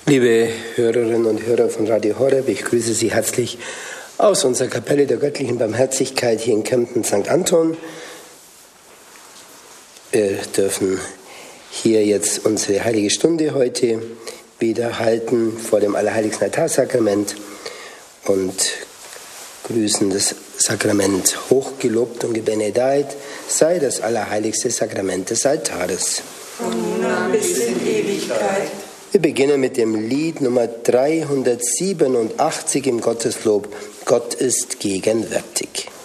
Liebe Hörerinnen und Hörer von Radio Horeb, ich grüße Sie herzlich aus unserer Kapelle der göttlichen Barmherzigkeit hier in Kempten St. Anton. Wir dürfen hier jetzt unsere heilige Stunde heute wieder halten vor dem Allerheiligsten Altarsakrament und grüßen das Sakrament. Hochgelobt und gebenedeit sei das allerheiligste Sakrament des Altares. Von nun an bis in Ewigkeit. Wir beginnen mit dem Lied Nummer 387 im Gotteslob. Gott ist gegenwärtig.